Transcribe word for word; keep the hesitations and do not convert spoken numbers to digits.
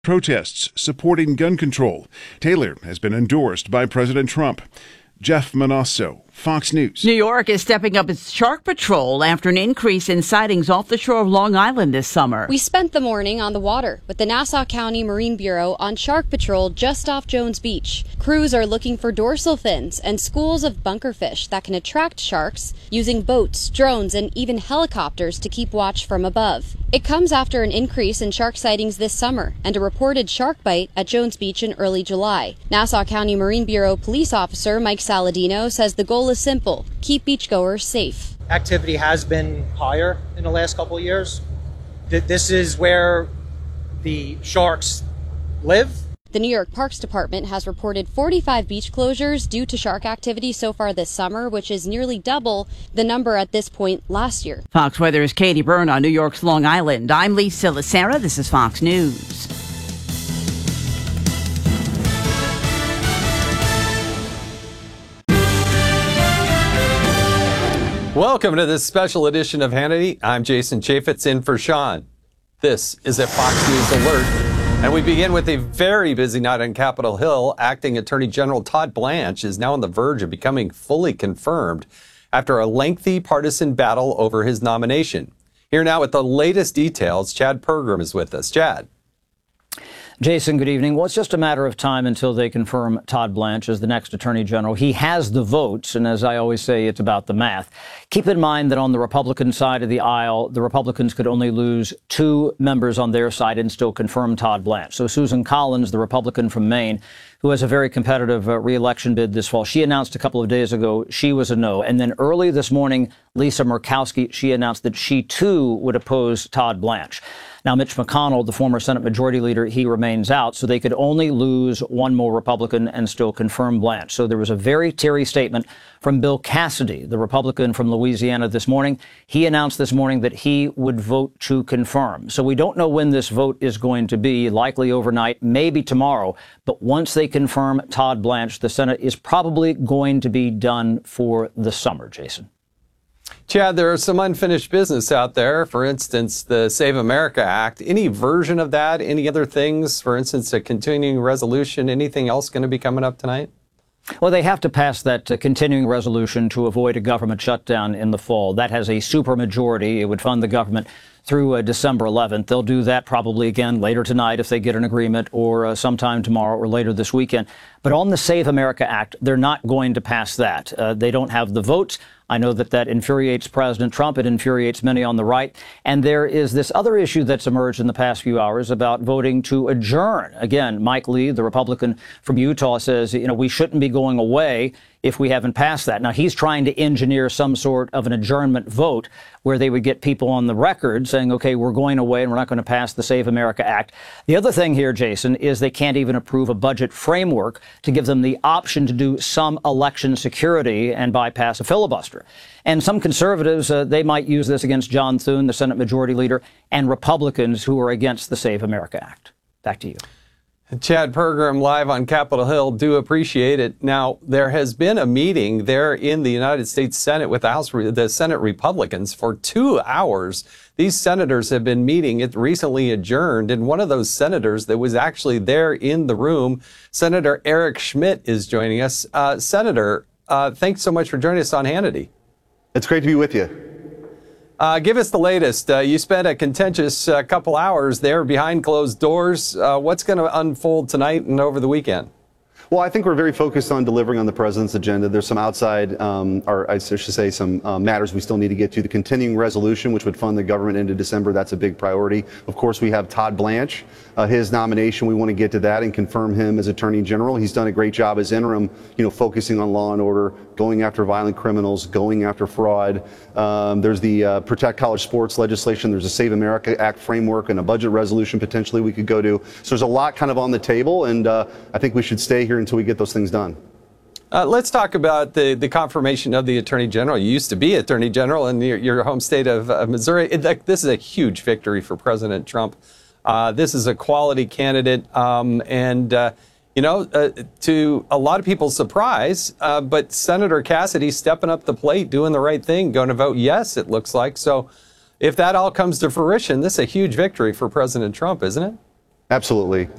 Protests supporting gun control. Taylor has been endorsed by President Trump. Jeff Manasso, Fox News. New York is stepping up its shark patrol after an increase in sightings off the shore of Long Island this summer. We spent the morning on the water with the Nassau County Marine Bureau on shark patrol just off Jones Beach. Crews are looking for dorsal fins and schools of bunkerfish that can attract sharks using boats, drones, and even helicopters to keep watch from above. It comes after an increase in shark sightings this summer and a reported shark bite at Jones Beach in early July. Nassau County Marine Bureau police officer Mike Saladino says the goal is simple: keep beachgoers safe. Activity has been higher in the last couple of years. This is where the sharks live. The New York Parks Department has reported forty-five beach closures due to shark activity so far this summer, which is nearly double the number at this point last year. Fox Weather's Katie Byrne on New York's Long Island. I'm Lisa Lacera. This is Fox News. Welcome to this special edition of Hannity. I'm Jason Chaffetz in for Sean. This is a Fox News Alert. And we begin with a very busy night on Capitol Hill. Acting Attorney General Todd Blanche is now on the verge of becoming fully confirmed after a lengthy partisan battle over his nomination. Here now with the latest details, Chad Pergram is with us. Chad. Jason, good evening. Well, it's just a matter of time until they confirm Todd Blanche as the next Attorney General. He has the votes, and as I always say, it's about the math. Keep in mind that on the Republican side of the aisle, the Republicans could only lose two members on their side and still confirm Todd Blanche. So Susan Collins, the Republican from Maine, who has a very competitive uh, re-election bid this fall, she announced a couple of days ago she was a no. And then early this morning, Lisa Murkowski, she announced that she too would oppose Todd Blanche. Now, Mitch McConnell, the former Senate Majority Leader, he remains out, so they could only lose one more Republican and still confirm Blanche. So there was a very teary statement from Bill Cassidy, the Republican from Louisiana, this morning. He announced this morning that he would vote to confirm. So we don't know when this vote is going to be, likely overnight, maybe tomorrow. But once they confirm Todd Blanche, the Senate is probably going to be done for the summer, Jason. Chad, there is some unfinished business out there. For instance, the Save America Act. Any version of that? Any other things? For instance, a continuing resolution? Anything else going to be coming up tonight? Well, they have to pass that uh, continuing resolution to avoid a government shutdown in the fall. That has a supermajority. It would fund the government through uh, December eleventh. They'll do that probably again later tonight if they get an agreement, or uh, sometime tomorrow or later this weekend. But on the Save America Act, they're not going to pass that. Uh, they don't have the votes. I know that that infuriates President Trump. It infuriates many on the right. And there is this other issue that's emerged in the past few hours about voting to adjourn. Again, Mike Lee, the Republican from Utah, says, you know, we shouldn't be going away if we haven't passed that. Now, he's trying to engineer some sort of an adjournment vote where they would get people on the record saying, OK, we're going away and we're not going to pass the Save America Act. The other thing here, Jason, is they can't even approve a budget framework to give them the option to do some election security and bypass a filibuster. And some conservatives, uh, they might use this against John Thune, the Senate Majority Leader, and Republicans who are against the Save America Act. Back to you. Chad Pergram live on Capitol Hill. Do appreciate it. Now, there has been a meeting there in the United States Senate with the House, the Senate Republicans for two hours. These senators have been meeting. It recently adjourned, and one of those senators that was actually there in the room, Senator Eric Schmidt, is joining us. Uh, Senator, uh, thanks so much for joining us on Hannity. It's great to be with you. Uh, give us the latest. Uh, you spent a contentious uh, couple hours there behind closed doors. Uh, what's going to unfold tonight and over the weekend? Well, I think we're very focused on delivering on the president's agenda. There's some outside, um, or I should say some uh, matters we still need to get to. The continuing resolution, which would fund the government into December, that's a big priority. Of course, we have Todd Blanche, uh, his nomination. We want to get to that and confirm him as Attorney General. He's done a great job as interim, you know, focusing on law and order, going after violent criminals, going after fraud. Um, there's the uh, Protect College Sports legislation. There's a Save America Act framework and a budget resolution potentially we could go to. So there's a lot kind of on the table, and uh, I think we should stay here until we get those things done. Uh, let's talk about the, the confirmation of the Attorney General. You used to be Attorney General in your, your home state of uh, Missouri. It, this is a huge victory for President Trump. Uh, this is a quality candidate, um, and uh, you know, uh, to a lot of people's surprise, uh, but Senator Cassidy stepping up the plate, doing the right thing, going to vote yes, it looks like. So if that all comes to fruition, this is a huge victory for President Trump, isn't it? Absolutely.